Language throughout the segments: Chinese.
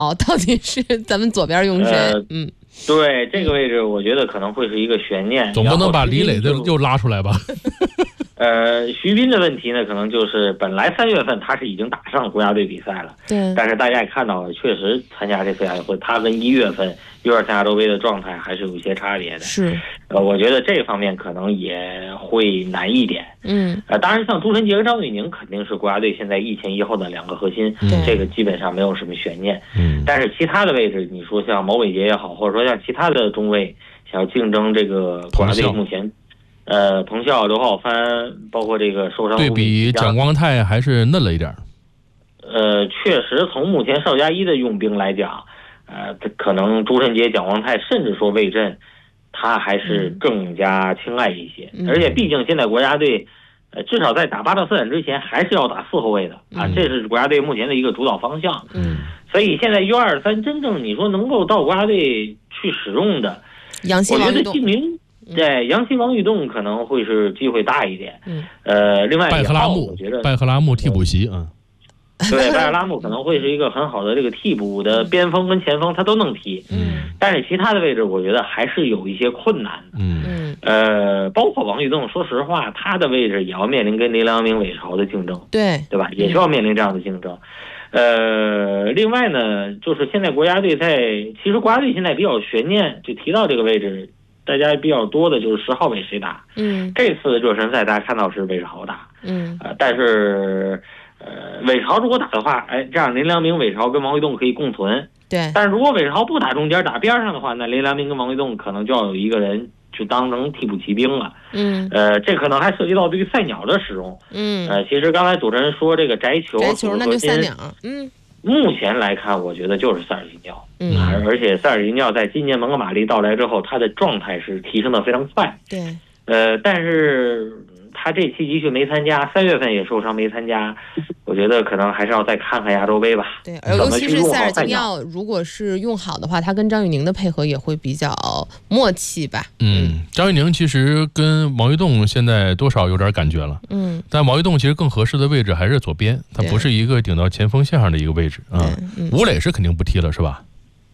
到底是咱们左边用谁？ 对，这个位置我觉得可能会是一个悬念， 总不能把李磊的又拉出来吧？ 徐斌的问题呢，可能就是本来3月份他是已经打上国家队比赛了， 对， 但是大家也看到了，确实参加这次亚运会，他跟1月份U23亚洲杯的状态还是有一些差别的。 是， 我觉得这方面可能也会难一点。当然像朱晨杰和张玉宁肯定是国家队现在一前一后的2个核心，这个基本上没有什么悬念。但是其他的位置，你说像毛伟杰也好，或者说像其他的中卫想要竞争这个国家队目前。彭笑、刘浩帆，包括这个受伤， 对比蒋光太还是嫩了一点。 确实从目前邵佳一的用兵来讲，可能朱晨杰、蒋光太，甚至说魏震，他还是更加青睐一些。而且毕竟现在国家队，至少在打巴勒斯坦之前，还是要打4后卫的啊，这是国家队目前的一个主导方向。所以现在 U23真正你说能够到国家队去使用的，我觉得金明。对，杨希、王玉栋可能会是机会大一点。另外拜赫拉木， 我觉得拜赫拉木替补席对，拜赫拉木可能会是一个很好的这个替补的边锋跟前锋，他都能踢。但是其他的位置我觉得还是有一些困难的。包括王玉栋，说实话，他的位置也要面临跟林良铭、韦朝的竞争，对吧？也需要面临这样的竞争。另外呢，就是现在国家队其实国家队现在比较悬念，就提到这个位置。大家比较多的就是10号位谁打？这次热身赛大家看到是韦朝打，但是韦朝如果打的话，这样林良铭、韦朝跟王玉栋可以共存。 对， 但是如果韦朝不打中间打边上的话，那林良铭跟王玉栋可能就要有一个人去当成替补骑兵了。这可能还涉及到对于赛鸟的使用。其实刚才主持人说这个摘球那就赛鸟。 目前来看，我觉得就是塞尔吉尼奥。而且塞尔吉尼奥在今年蒙哥马利到来之后，他的状态是提升的非常快。 对。 但是他这期集训没参加，3月份也受伤没参加，我觉得可能还是要再看看亚洲杯吧。 对，尤其是塞尔吉尼奥，如果是用好的话，他跟张玉宁的配合也会比较默契吧。 张玉宁其实跟王玉栋现在多少有点感觉了。但王玉栋其实更合适的位置还是左边，他不是一个顶到前锋线上的一个位置啊。吴磊是肯定不踢了，是吧？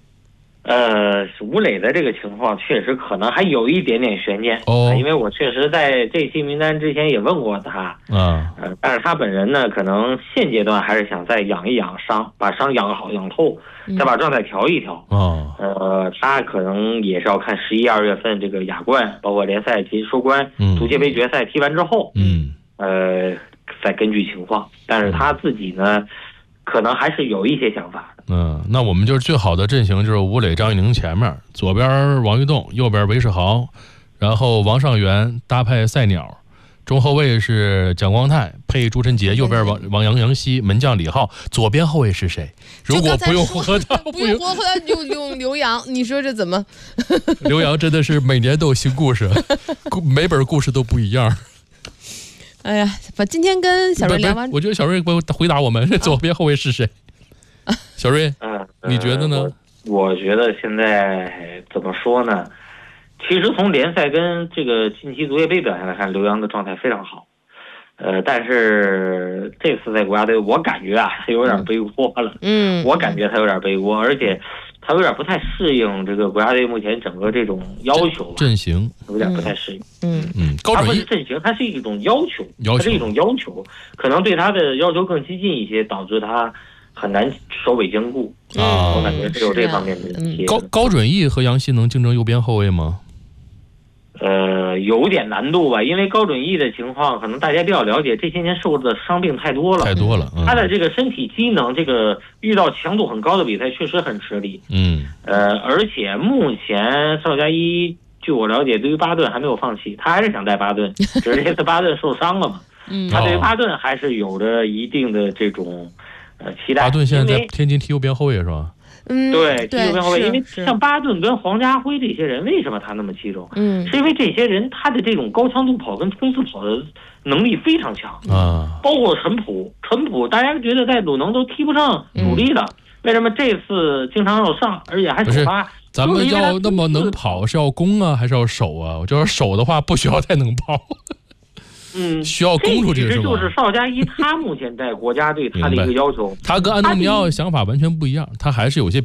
吴磊的这个情况确实可能还有一点点悬念因为我确实在这期名单之前也问过他但是他本人呢，可能现阶段还是想再养一养伤，把伤养好养透，再把状态调一调他可能也是要看11、2月份这个亚冠，包括联赛及收官，足协杯决赛踢完之后再根据情况，但是他自己呢可能还是有一些想法。 那我们就是最好的阵型就是吴磊、张玉宁前面，左边王玉栋，右边韦世豪，然后王上元搭配赛鸟，中后卫是蒋光太配朱晨杰，右边杨希，门将李浩，左边后卫是谁？如果不用和他， 不用和他用刘洋，你说这怎么？ 刘洋真的是每年都有新故事，每本故事都不一样。 哎呀，今天跟小瑞聊完， 我觉得小瑞回答我们，左边后卫是谁？小瑞，你觉得呢？ 我觉得现在怎么说呢？其实从联赛跟这个近期足协杯表现来看，刘洋的状态非常好。但是这次在国家队，我感觉他有点背锅了。我感觉他有点背锅，而且他有点不太适应这个国家队目前整个这种要求阵型， 有点不太适应。 它不是阵型，它是一种要求，它是一种要求，可能对他的要求更激进一些，导致他很难首尾兼顾我感觉是有这方面的问题。 高准翼和杨希能竞争右边后卫吗？ 有点难度吧，因为高准翼的情况可能大家比较了解，这些年受的伤病太多了，他的这个身体机能，这个遇到强度很高的比赛确实很吃力。而且目前邵佳一据我了解，对于巴顿还没有放弃，他还是想带巴顿，只是这次巴顿受伤了嘛。他对于巴顿还是有着一定的这种期待。 巴顿现在在天津踢右边后卫是吧？ 对，踢右边后卫，因为像巴顿跟黄家辉这些人，为什么他那么器重？是因为这些人他的这种高强度跑跟冲刺跑的能力非常强包括陈普，大家觉得在鲁能都踢不上主力的，为什么这次经常要上，而且还首发？ 咱们要那么能跑，是要攻啊，还是要守啊？我就是守的话，不需要太能跑。需要攻出这个是吗？ 其实就是邵佳一他目前在国家队他的一个要求， 他跟安东尼奥想法完全不一样，他还是有些